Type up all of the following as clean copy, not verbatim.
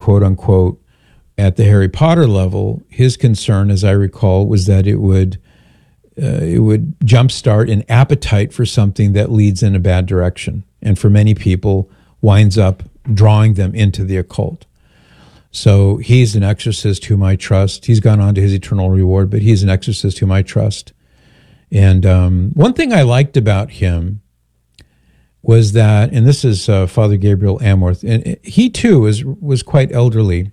quote unquote, at the Harry Potter level, his concern, as I recall, was that it would jumpstart an appetite for something that leads in a bad direction, and for many people winds up drawing them into the occult. So he's an exorcist whom I trust. He's gone on to his eternal reward, but he's an exorcist whom I trust. And one thing I liked about him was that, and this is Father Gabriel Amorth, and he too was quite elderly.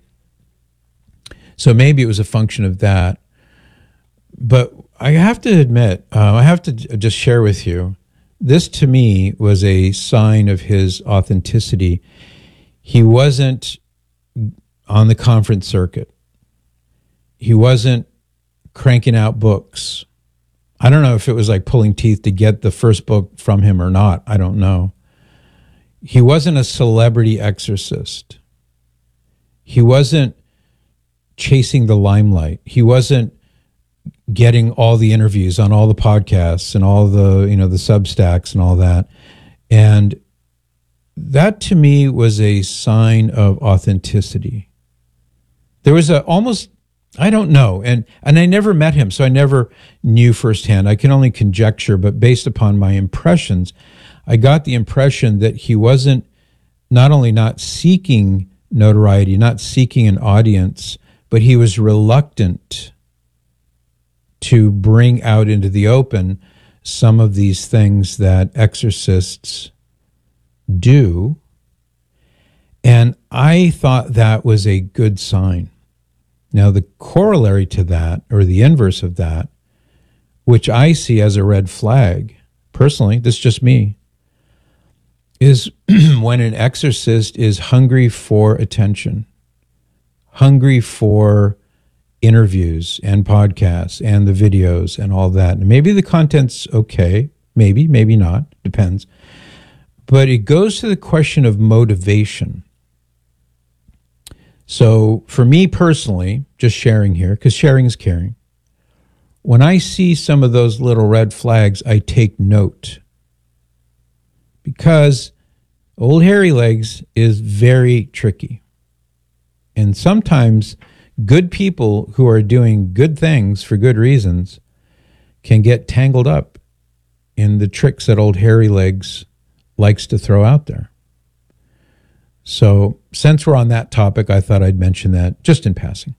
So maybe it was a function of that. But I have to admit, I have to just share with you, this to me was a sign of his authenticity. He wasn't on the conference circuit. He wasn't cranking out books. I don't know if it was like pulling teeth to get the first book from him or not. I don't know. He wasn't a celebrity exorcist. He wasn't chasing the limelight. He wasn't getting all the interviews on all the podcasts and all the, the Substacks and all that. And that to me was a sign of authenticity. There was almost, I don't know, and I never met him, so I never knew firsthand. I can only conjecture, but based upon my impressions, I got the impression that he wasn't not only not seeking notoriety, not seeking an audience, but he was reluctant to bring out into the open some of these things that exorcists do. And I thought that was a good sign. Now, the corollary to that, or the inverse of that, which I see as a red flag, personally, this is just me, is when an exorcist is hungry for attention, hungry for interviews and podcasts and the videos and all that. And maybe the content's okay, maybe not, depends. But it goes to the question of motivation. So for me personally, just sharing here, because sharing is caring, when I see some of those little red flags, I take note. Because old hairy legs is very tricky. And sometimes good people who are doing good things for good reasons can get tangled up in the tricks that old hairy legs likes to throw out there. So since we're on that topic, I thought I'd mention that just in passing.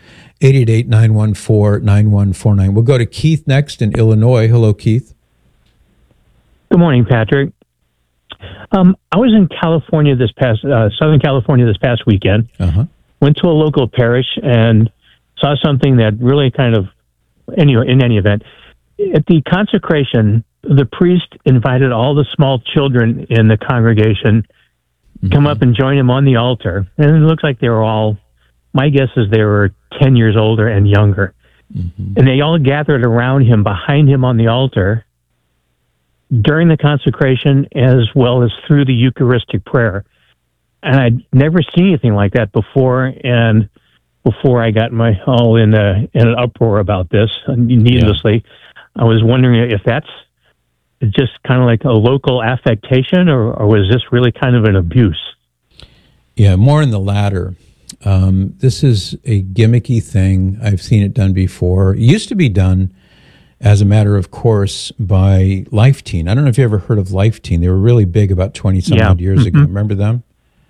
888-914-9149. We'll go to Keith next in Illinois. Hello, Keith. Good morning, Patrick. I was in California Southern California this past weekend. Went to a local parish and saw something that really kind of, anyway, in any event, at the consecration, the priest invited all the small children in the congregation come up and join him on the altar. And it looks like they were all, my guess is they were 10 years older and younger. And they all gathered around him, behind him on the altar, during the consecration as well as through the Eucharistic prayer. And I'd never seen anything like that before. And before I got my all in an uproar about this, needlessly, I was wondering if that's just kind of like a local affectation, or was this really kind of an abuse? Yeah, more in the latter. This is a gimmicky thing. I've seen it done before. It used to be done as a matter of course by Life Teen. I don't know if you ever heard of Life Teen. They were really big about 20-some-odd years ago. Remember them?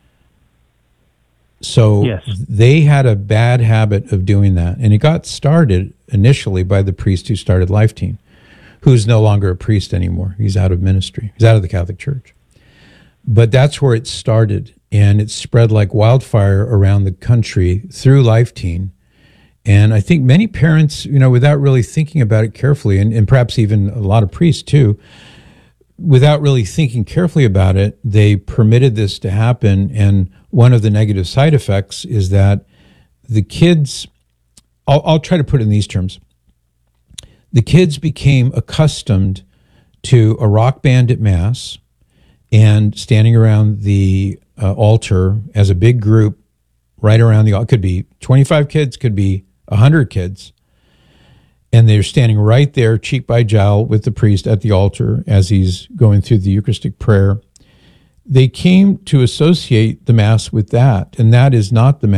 So yes. They had a bad habit of doing that. And it got started initially by the priest who started Life Teen, who's no longer a priest anymore. He's out of ministry. He's out of the Catholic Church. But that's where it started. And it spread like wildfire around the country through Life Teen. And I think many parents, without really thinking about it carefully, and perhaps even a lot of priests too, without really thinking carefully about it, they permitted this to happen. And one of the negative side effects is that the kids, I'll try to put it in these terms. The kids became accustomed to a rock band at Mass and standing around the altar as a big group right around the altar. It could be 25 kids, could be 100 kids. And they're standing right there, cheek by jowl, with the priest at the altar as he's going through the Eucharistic prayer. They came to associate the Mass with that, and that is not the